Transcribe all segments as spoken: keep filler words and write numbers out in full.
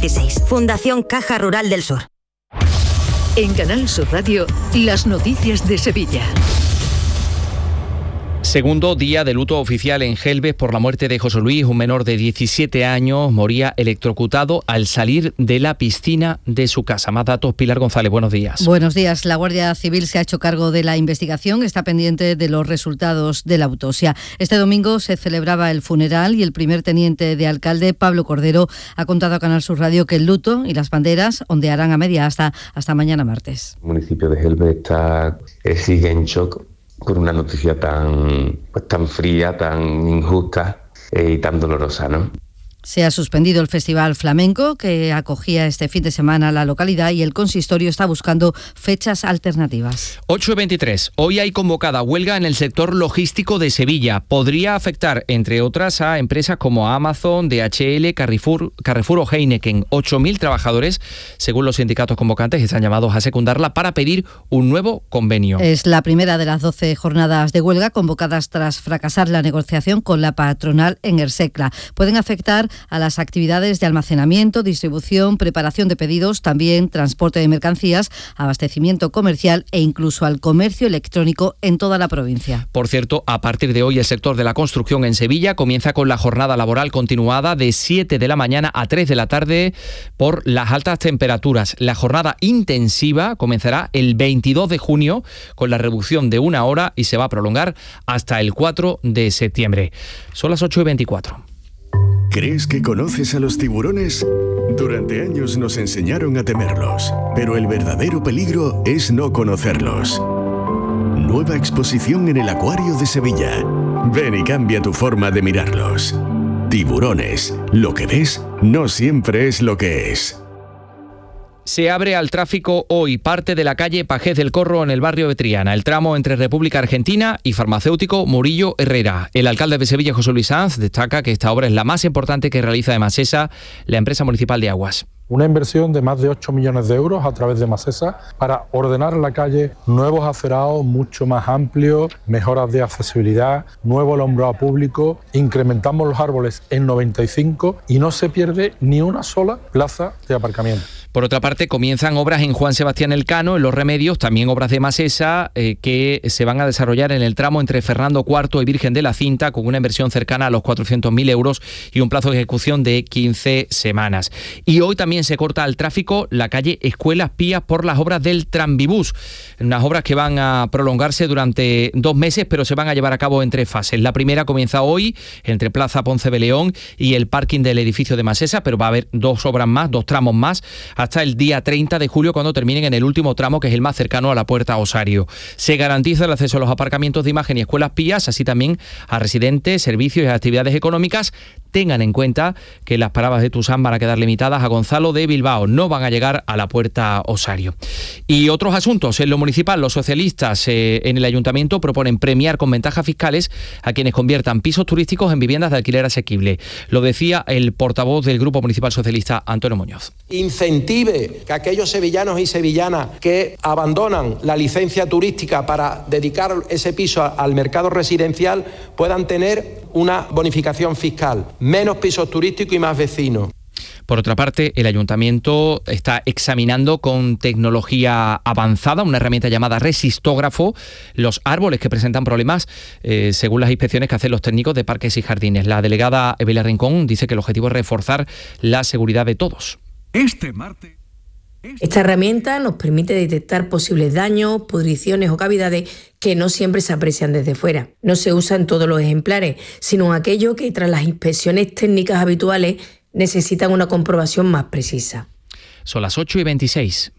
veintiséis. Fundación Caja Rural del Sur. En Canal Sur Radio, las noticias de Sevilla. Segundo día de luto oficial en Gelbes por la muerte de José Luis, un menor de diecisiete años, moría electrocutado al salir de la piscina de su casa. Más datos, Pilar González, buenos días. Buenos días. La Guardia Civil se ha hecho cargo de la investigación, está pendiente de los resultados de la autopsia. Este domingo se celebraba el funeral y el primer teniente de alcalde, Pablo Cordero, ha contado a Canal Sur Radio que el luto y las banderas ondearán a media hasta, hasta mañana martes. El municipio de Gelbes está, eh, sigue en shock por una noticia tan, pues, tan fría, tan injusta eh, y tan dolorosa, ¿no? Se ha suspendido el Festival Flamenco que acogía este fin de semana la localidad y el consistorio está buscando fechas alternativas. ocho y veintitrés. Hoy hay convocada huelga en el sector logístico de Sevilla. Podría afectar, entre otras, a empresas como Amazon, D H L, Carrefour, Carrefour o Heineken. ocho mil trabajadores, según los sindicatos convocantes, están llamados a secundarla para pedir un nuevo convenio. Es la primera de las doce jornadas de huelga convocadas tras fracasar la negociación con la patronal en Ersecla. Pueden afectar a las actividades de almacenamiento, distribución, preparación de pedidos, también transporte de mercancías, abastecimiento comercial e incluso al comercio electrónico en toda la provincia. Por cierto, a partir de hoy el sector de la construcción en Sevilla comienza con la jornada laboral continuada de siete de la mañana a tres de la tarde por las altas temperaturas. La jornada intensiva comenzará el veintidós de junio con la reducción de una hora y se va a prolongar hasta el cuatro de septiembre. Son las ocho y veinticuatro. ¿Crees que conoces a los tiburones? Durante años nos enseñaron a temerlos, pero el verdadero peligro es no conocerlos. Nueva exposición en el Acuario de Sevilla. Ven y cambia tu forma de mirarlos. Tiburones. Lo que ves no siempre es lo que es. Se abre al tráfico hoy parte de la calle Pajés del Corro en el barrio de Triana, el tramo entre República Argentina y Farmacéutico Murillo Herrera. El alcalde de Sevilla, José Luis Sanz, destaca que esta obra es la más importante que realiza de Masesa la empresa municipal de aguas. Una inversión de más de ocho millones de euros a través de Masesa para ordenar la calle, nuevos acerados mucho más amplios, mejoras de accesibilidad, nuevo alumbrado público, incrementamos los árboles en noventa y cinco y no se pierde ni una sola plaza de aparcamiento. Por otra parte, comienzan obras en Juan Sebastián Elcano, en Los Remedios, también obras de Masesa eh, que se van a desarrollar en el tramo entre Fernando cuarto y Virgen de la Cinta, con una inversión cercana a los cuatrocientos mil euros y un plazo de ejecución de quince semanas. Y hoy también se corta al tráfico la calle Escuelas Pías por las obras del Tranvibús, unas obras que van a prolongarse durante dos meses, pero se van a llevar a cabo en tres fases. La primera comienza hoy entre Plaza Ponce de León y el parking del edificio de Masesa, pero va a haber dos obras más, dos tramos más, hasta el día treinta de julio, cuando terminen en el último tramo, que es el más cercano a la Puerta Osario. Se garantiza el acceso a los aparcamientos de imagen y Escuelas Pías, así también a residentes, servicios y actividades económicas. Tengan en cuenta que las paradas de Tusán van a quedar limitadas a Gonzalo de Bilbao, no van a llegar a la Puerta Osario. Y otros asuntos, en lo municipal, los socialistas eh, en el ayuntamiento proponen premiar con ventajas fiscales a quienes conviertan pisos turísticos en viviendas de alquiler asequible. Lo decía el portavoz del Grupo Municipal Socialista, Antonio Muñoz. Incentive que aquellos sevillanos y sevillanas que abandonan la licencia turística para dedicar ese piso al mercado residencial puedan tener una bonificación fiscal, menos pisos turísticos y más vecinos. Por otra parte, el ayuntamiento está examinando con tecnología avanzada, una herramienta llamada resistógrafo, los árboles que presentan problemas, eh, según las inspecciones que hacen los técnicos de parques y jardines. La delegada Evelia Rincón dice que el objetivo es reforzar la seguridad de todos. Este martes... Esta herramienta nos permite detectar posibles daños, pudriciones o cavidades que no siempre se aprecian desde fuera. No se usa en todos los ejemplares, sino en aquellos que tras las inspecciones técnicas habituales necesitan una comprobación más precisa. Son las ocho y veintiséis.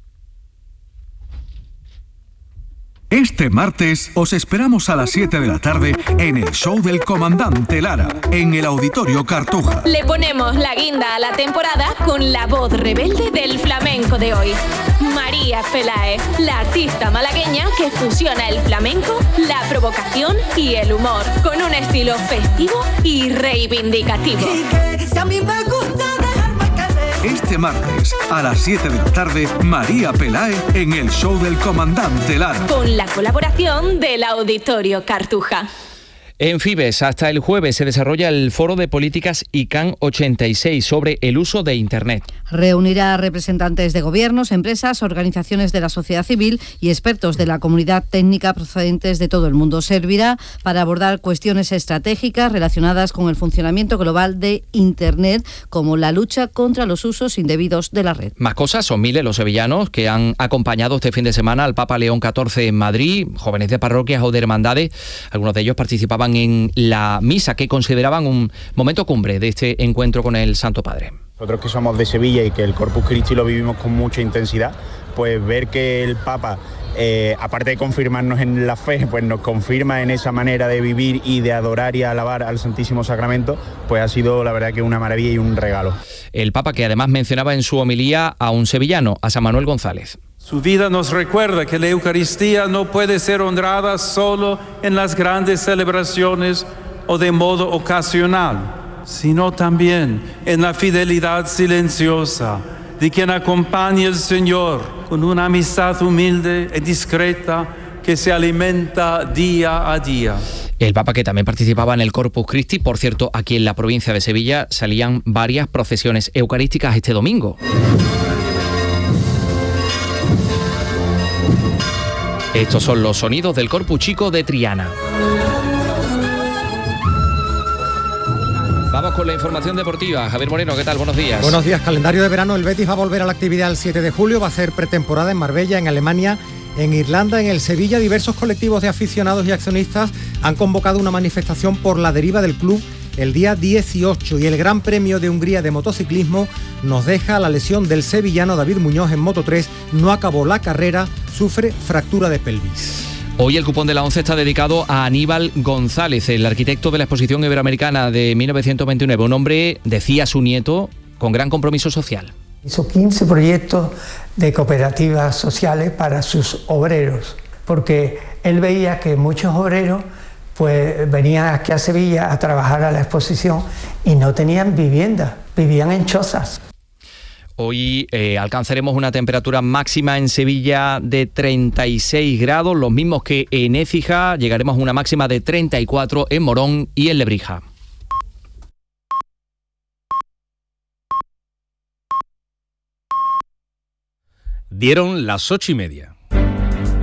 Este martes os esperamos a las siete de la tarde en el show del Comandante Lara, en el Auditorio Cartuja. Le ponemos la guinda a la temporada con la voz rebelde del flamenco de hoy. María Peláez, la artista malagueña que fusiona el flamenco, la provocación y el humor, con un estilo festivo y reivindicativo. Este martes, a las siete de la tarde, María Peláez en el show del Comandante Lara. Con la colaboración del Auditorio Cartuja. En Fibes, hasta el jueves se desarrolla el Foro de Políticas I C A N ochenta y seis sobre el uso de Internet. Reunirá a representantes de gobiernos, empresas, organizaciones de la sociedad civil y expertos de la comunidad técnica procedentes de todo el mundo. Servirá para abordar cuestiones estratégicas relacionadas con el funcionamiento global de Internet, como la lucha contra los usos indebidos de la red. Más cosas, son miles los sevillanos que han acompañado este fin de semana al Papa León catorce en Madrid, jóvenes de parroquias o de hermandades. Algunos de ellos participaban en la misa que consideraban un momento cumbre de este encuentro con el Santo Padre. Nosotros que somos de Sevilla y que el Corpus Christi lo vivimos con mucha intensidad, pues ver que el Papa, eh, aparte de confirmarnos en la fe, pues nos confirma en esa manera de vivir y de adorar y alabar al Santísimo Sacramento, pues ha sido la verdad que una maravilla y un regalo. El Papa, que además mencionaba en su homilía a un sevillano, a San Manuel González. Su vida nos recuerda que la Eucaristía no puede ser honrada solo en las grandes celebraciones o de modo ocasional, sino también en la fidelidad silenciosa de quien acompaña al Señor con una amistad humilde y discreta que se alimenta día a día. El Papa, que también participaba en el Corpus Christi. Por cierto, aquí en la provincia de Sevilla salían varias procesiones eucarísticas este domingo. Estos son los sonidos del Corpus Chico de Triana. Vamos con la información deportiva. Javier Moreno, ¿qué tal? Buenos días. Buenos días. Calendario de verano. El Betis va a volver a la actividad el siete de julio. Va a hacer pretemporada en Marbella, en Alemania, en Irlanda, en el Sevilla. Diversos colectivos de aficionados y accionistas han convocado una manifestación por la deriva del club el día dieciocho, y el Gran Premio de Hungría de motociclismo nos deja la lesión del sevillano David Muñoz en Moto tres. No acabó la carrera, sufre fractura de pelvis. Hoy el cupón de la once está dedicado a Aníbal González, el arquitecto de la Exposición Iberoamericana de mil novecientos veintinueve. Un hombre, decía su nieto, con gran compromiso social. Hizo quince proyectos de cooperativas sociales para sus obreros, porque él veía que muchos obreros pues venían aquí a Sevilla a trabajar a la exposición y no tenían vivienda, vivían en chozas. Hoy eh, alcanzaremos una temperatura máxima en Sevilla de treinta y seis grados, los mismos que en Écija. Llegaremos a una máxima de treinta y cuatro en Morón y en Lebrija. Dieron las ocho y media.